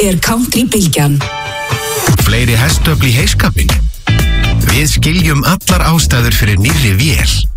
er Country-bylgjan. Fleiri hestöfl í heyskapinn? Við skiljum allar ástæður fyrir nýrri vél.